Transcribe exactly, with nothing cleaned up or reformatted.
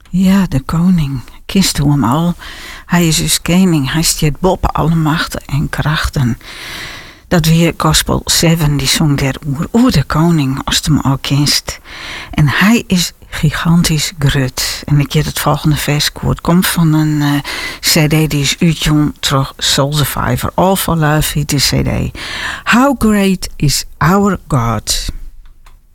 Ja, de koning. Kist u hem al. Hij is dus koning. Hij stiert boven alle machten en krachten. Dat weer Gospel zeven, die zong der oer. Oer de koning, als hem al kist. En hij is gigantisch grut. En ik heb het volgende vers gehoord. Het komt van een uh, cd die is uitgekomen terug Soul Survivor. All for Love heet de cd. How great is our God.